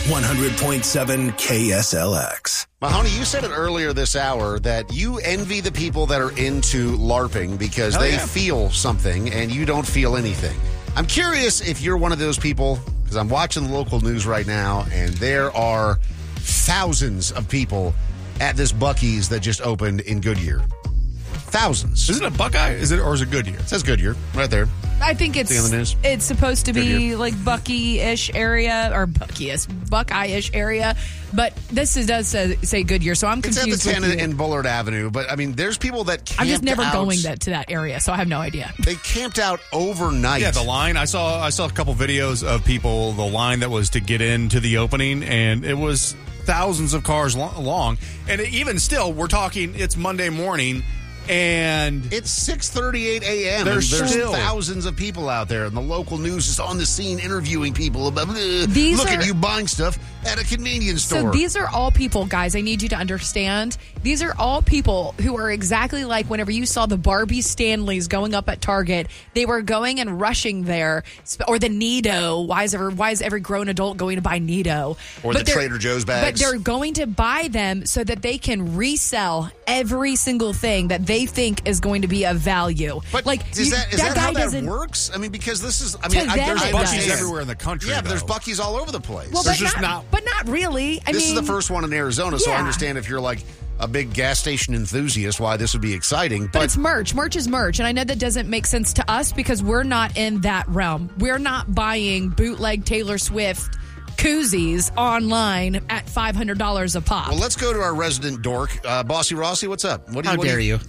100.7 KSLX. Mahoney, you said it earlier this hour that you envy the people that are into LARPing because they feel something and you don't feel anything. I'm curious if you're one of those people, because I'm watching the local news right now, and there are thousands of people at this Buc-ee's that just opened in Goodyear. Thousands. Is it a Buckeye? Is it Goodyear? It says Goodyear right there. I think See on the news? it's supposed to be Goodyear. like Bucky-ish area or Buckeye-ish area, but does say Goodyear, so I'm It's confused. at the 10 with you. and Bullard Avenue, but I mean, there's people that camped I'm just never out. going to that area, so I have no idea. They camped out overnight. Yeah, the line. I saw a couple videos of people, the line that was to get into the opening, and it was thousands of cars long. And even still, we're talking, it's Monday morning, and It's 6:38 a.m. There's and there's still thousands of people out there, and the local news is on the scene interviewing people about, These look are- at you buying stuff at a convenience store. So these are all people, guys, I need you to understand. These are all people who are exactly like whenever you saw the Barbie Stanleys going up at Target, they were going and rushing there. Or the Nido. Why is every grown adult going to buy Nido? Or the Trader Joe's bags. But they're going to buy them so that they can resell every single thing that they think is going to be of value. But like, is that guy how that doesn't works? I mean, because this is, them, there's it I does. Buc-ee's everywhere in the country. Yeah, but there's though. Buc-ee's all over the place. Well, There's but just but not really. this is the first one in Arizona, so I understand if you're like a big gas station enthusiast why this would be exciting. But it's merch. Merch is merch. And I know that doesn't make sense to us because we're not in that realm. We're not buying bootleg Taylor Swift koozies online at $500 a pop. Well, let's go to our resident dork. Bossy Rossi, what's up? How dare you?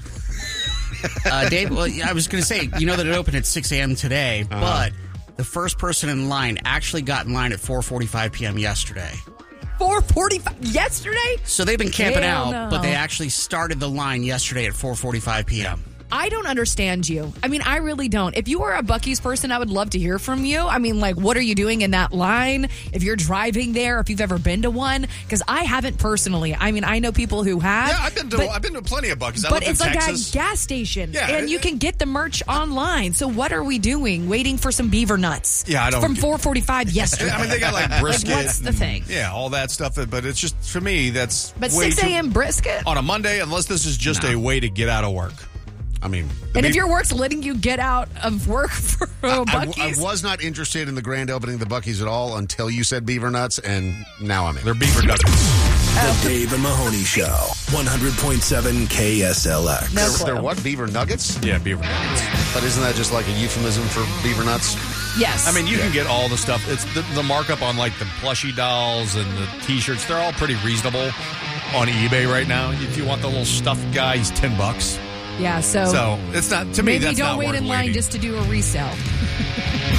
Dave, well, I was going to say, you know that it opened at 6 a.m. today, but the first person in line actually got in line at 4:45 p.m. yesterday. 4:45 yesterday? So they've been camping Hell out, no. but they actually started the line yesterday at 4:45 p.m. I don't understand you. I mean, I really don't. If you are a Buc-ee's person, I would love to hear from you. I mean, like, what are you doing in that line? If you're driving there, if you've ever been to one, because I haven't personally. I mean, I know people who have. Yeah, I've been to plenty of Buc-ee's. I But live in it's like Texas. a gas station, Yeah, and you can get the merch online. So what are we doing? Waiting for some beaver nuts? Yeah, I don't From get- 4:45 yesterday. I mean, they got like brisket. what's the thing? Yeah, all that stuff. But it's just, for me, that's But way 6 a.m. brisket? on a Monday, unless this is just a way to get out of work. I mean, And if your work's letting you get out of work for I Buc-ee's? was not interested in the grand opening of the Buc-ee's at all until you said beaver nuts, and now I'm in. They're beaver nuggets. The Dave and Mahoney Show. 100.7 KSLX. No They're clue. what? Beaver nuggets? Yeah, beaver nuggets. But isn't that just like a euphemism for beaver nuts? Yes. I mean, you can get all the stuff. It's the markup on like the plushie dolls and the T-shirts. They're all pretty reasonable on eBay right now. If you want the little stuffed guy, he's $10. yeah, So it's not, to me, maybe that's don't not wait worth in line waiting. just to do a resale.